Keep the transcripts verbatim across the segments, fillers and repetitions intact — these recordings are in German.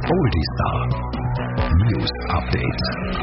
Oldie News Update.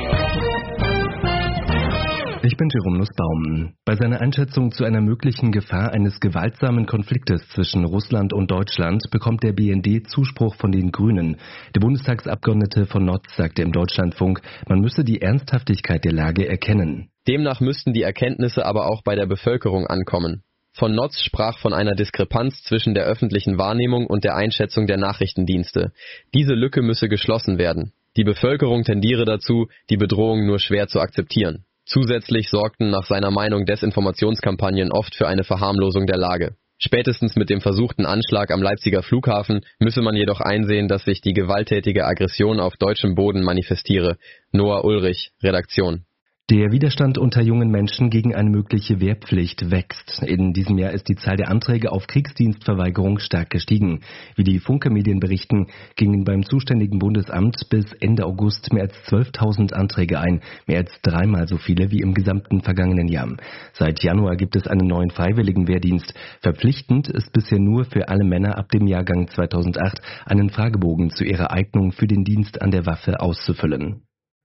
Ich bin Jerome Nussbaum. Bei seiner Einschätzung zu einer möglichen Gefahr eines gewaltsamen Konfliktes zwischen Russland und Deutschland bekommt der B N D Zuspruch von den Grünen. Der Bundestagsabgeordnete von Notz sagte im Deutschlandfunk, man müsse die Ernsthaftigkeit der Lage erkennen. Demnach müssten die Erkenntnisse aber auch bei der Bevölkerung ankommen. Von Notz sprach von einer Diskrepanz zwischen der öffentlichen Wahrnehmung und der Einschätzung der Nachrichtendienste. Diese Lücke müsse geschlossen werden. Die Bevölkerung tendiere dazu, die Bedrohung nur schwer zu akzeptieren. Zusätzlich sorgten nach seiner Meinung Desinformationskampagnen oft für eine Verharmlosung der Lage. Spätestens mit dem versuchten Anschlag am Leipziger Flughafen müsse man jedoch einsehen, dass sich die gewalttätige Aggression auf deutschem Boden manifestiere. Noah Ulrich, Redaktion. Der Widerstand unter jungen Menschen gegen eine mögliche Wehrpflicht wächst. In diesem Jahr ist die Zahl der Anträge auf Kriegsdienstverweigerung stark gestiegen. Wie die Funke-Medien berichten, gingen beim zuständigen Bundesamt bis Ende August mehr als zwölftausend Anträge ein, mehr als dreimal so viele wie im gesamten vergangenen Jahr. Seit Januar gibt es einen neuen freiwilligen Wehrdienst. Verpflichtend ist bisher nur für alle Männer ab dem Jahrgang zweitausendacht, einen Fragebogen zu ihrer Eignung für den Dienst an der Waffe auszufüllen.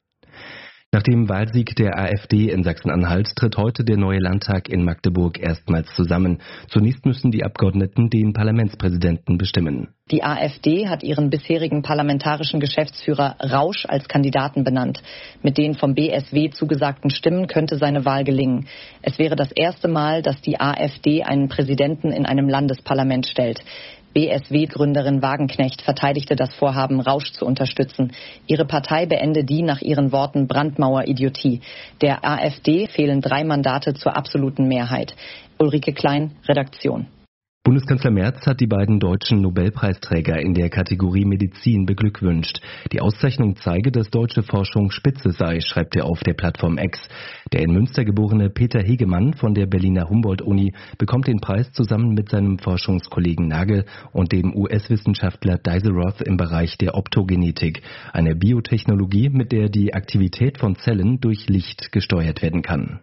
Nach dem Wahlsieg der AfD in Sachsen-Anhalt tritt heute der neue Landtag in Magdeburg erstmals zusammen. Zunächst müssen die Abgeordneten den Parlamentspräsidenten bestimmen. Die AfD hat ihren bisherigen parlamentarischen Geschäftsführer Rausch als Kandidaten benannt. Mit den vom B S W zugesagten Stimmen könnte seine Wahl gelingen. Es wäre das erste Mal, dass die AfD einen Präsidenten in einem Landesparlament stellt. B S W-Gründerin Wagenknecht verteidigte das Vorhaben, Rausch zu unterstützen. Ihre Partei beende die nach ihren Worten Brandmauer-Idiotie. Der AfD fehlen drei Mandate zur absoluten Mehrheit. Ulrike Klein, Redaktion. Bundeskanzler Merz hat die beiden deutschen Nobelpreisträger in der Kategorie Medizin beglückwünscht. Die Auszeichnung zeige, dass deutsche Forschung Spitze sei, schreibt er auf der Plattform X. Der in Münster geborene Peter Hegemann von der Berliner Humboldt-Uni bekommt den Preis zusammen mit seinem Forschungskollegen Nagel und dem U S-Wissenschaftler Dieselroth im Bereich der Optogenetik, eine Biotechnologie, mit der die Aktivität von Zellen durch Licht gesteuert werden kann.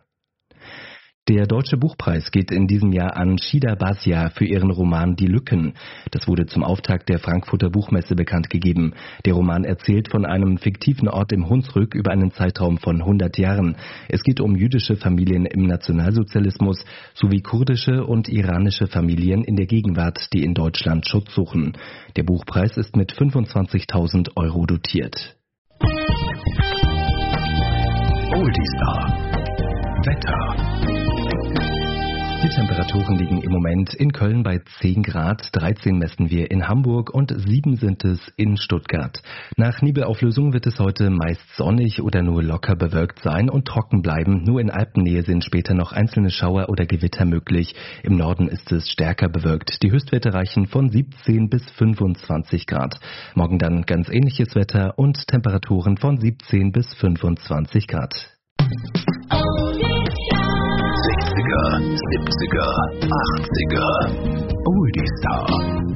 Der Deutsche Buchpreis geht in diesem Jahr an Shida Basia für ihren Roman Die Lücken. Das wurde zum Auftakt der Frankfurter Buchmesse bekannt gegeben. Der Roman erzählt von einem fiktiven Ort im Hunsrück über einen Zeitraum von hundert Jahren. Es geht um jüdische Familien im Nationalsozialismus sowie kurdische und iranische Familien in der Gegenwart, die in Deutschland Schutz suchen. Der Buchpreis ist mit fünfundzwanzigtausend Euro dotiert. Oldie Star Wetter. Die Temperaturen liegen im Moment in Köln bei zehn Grad, dreizehn messen wir in Hamburg und sieben sind es in Stuttgart. Nach Nebelauflösung wird es heute meist sonnig oder nur locker bewölkt sein und trocken bleiben. Nur in Alpennähe sind später noch einzelne Schauer oder Gewitter möglich. Im Norden ist es stärker bewölkt. Die Höchstwerte reichen von siebzehn bis fünfundzwanzig Grad. Morgen dann ganz ähnliches Wetter und Temperaturen von siebzehn bis fünfundzwanzig Grad. sechziger, siebziger, achtziger. Oldie Star.